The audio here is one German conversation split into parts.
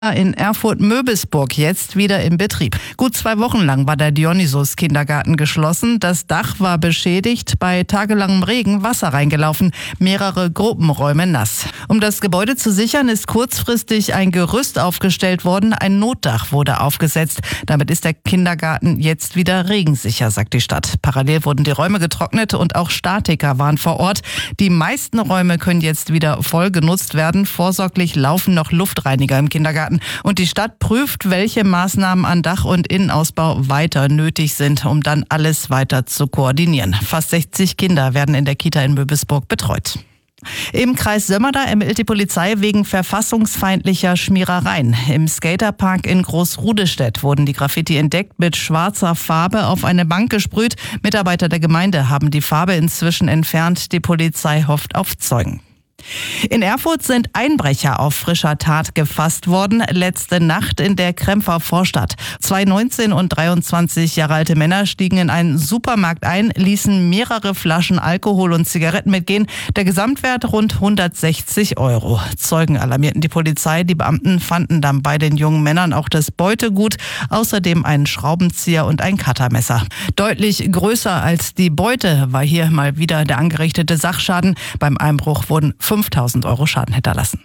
In Erfurt-Möbelsburg jetzt wieder in Betrieb. Gut 2 Wochen lang war der Dionysus-Kindergarten geschlossen. Das Dach war beschädigt, bei tagelangem Regen Wasser reingelaufen, mehrere Gruppenräume nass. Um das Gebäude zu sichern, ist kurzfristig ein Gerüst aufgestellt worden. Ein Notdach wurde aufgesetzt. Damit ist der Kindergarten jetzt wieder regensicher, sagt die Stadt. Parallel wurden die Räume getrocknet und auch Statiker waren vor Ort. Die meisten Räume können jetzt wieder voll genutzt werden. Vorsorglich laufen noch Luftreiniger im Kindergarten. Und die Stadt prüft, welche Maßnahmen an Dach- und Innenausbau weiter nötig sind, um dann alles weiter zu koordinieren. Fast 60 Kinder werden in der Kita in Möbelsburg betreut. Im Kreis Sömmerda ermittelt die Polizei wegen verfassungsfeindlicher Schmierereien. Im Skaterpark in Großrudestedt wurden die Graffiti entdeckt, mit schwarzer Farbe auf eine Bank gesprüht. Mitarbeiter der Gemeinde haben die Farbe inzwischen entfernt. Die Polizei hofft auf Zeugen. In Erfurt sind Einbrecher auf frischer Tat gefasst worden, letzte Nacht in der Krempfer Vorstadt. 2 19 und 23 Jahre alte Männer stiegen in einen Supermarkt ein, ließen mehrere Flaschen Alkohol und Zigaretten mitgehen. Der Gesamtwert rund 160 €. Zeugen alarmierten die Polizei. Die Beamten fanden dann bei den jungen Männern auch das Beutegut, außerdem einen Schraubenzieher und ein Cuttermesser. Deutlich größer als die Beute war hier mal wieder der angerichtete Sachschaden. Beim Einbruch wurden 5.000 € Schaden hinterlassen.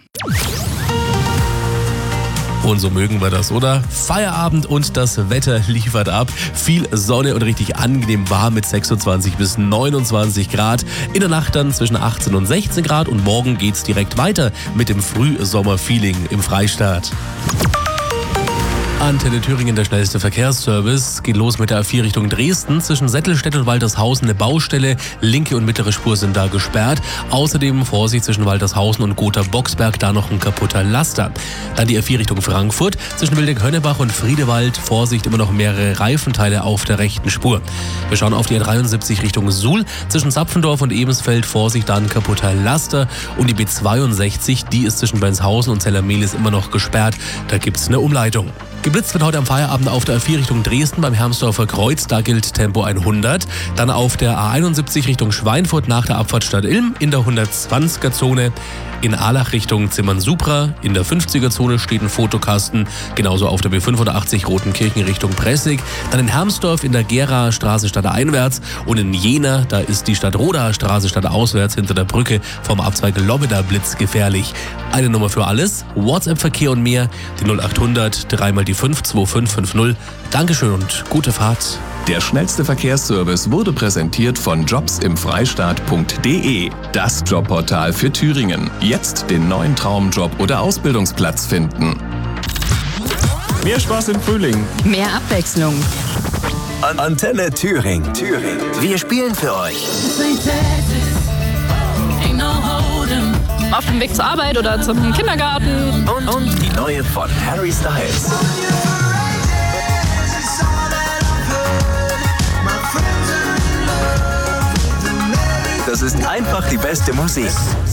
Und so mögen wir das, oder? Feierabend und das Wetter liefert ab. Viel Sonne und richtig angenehm warm mit 26 bis 29 Grad. In der Nacht dann zwischen 18 und 16 Grad und morgen geht's direkt weiter mit dem Frühsommerfeeling im Freistaat. Antenne Thüringen, der schnellste Verkehrsservice. Geht los mit der A4 Richtung Dresden. Zwischen Settelstedt und Waltershausen eine Baustelle. Linke und mittlere Spur sind da gesperrt. Außerdem Vorsicht zwischen Waltershausen und Gotha-Boxberg, da noch ein kaputter Laster. Dann die A4 Richtung Frankfurt. Zwischen Wildeck-Hönnebach und Friedewald. Vorsicht, immer noch mehrere Reifenteile auf der rechten Spur. Wir schauen auf die A73 Richtung Suhl. Zwischen Zapfendorf und Ebensfeld. Vorsicht, da ein kaputter Laster. Und die B62, die ist zwischen Benshausen und Zellermehlis immer noch gesperrt. Da gibt's eine Umleitung. Geblitzt wird heute am Feierabend auf der A4 Richtung Dresden beim Hermsdorfer Kreuz, da gilt Tempo 100. Dann auf der A71 Richtung Schweinfurt nach der Abfahrt Stadt Ilm in der 120er-Zone. In Ahlach Richtung Zimmern-Supra, in der 50er-Zone steht ein Fotokasten, genauso auf der B85 Rotenkirchen Richtung Pressig. Dann in Hermsdorf in der Geraer Straße stadteinwärts und in Jena, da ist die Stadtrodaer Straße stadtauswärts hinter der Brücke vom Abzweig Lobeda blitzgefährlich. Eine Nummer für alles, WhatsApp-Verkehr und mehr, die 0800 3 mal die 5 2550. Dankeschön und gute Fahrt. Der schnellste Verkehrsservice wurde präsentiert von jobsimfreistaat.de, das Jobportal für Thüringen. Jetzt den neuen Traumjob oder Ausbildungsplatz finden. Mehr Spaß im Frühling. Mehr Abwechslung. Antenne Thüringen. Wir spielen für euch. Auf dem Weg zur Arbeit oder zum Kindergarten. Und die neue von Harry Styles. Das ist einfach die beste Musik.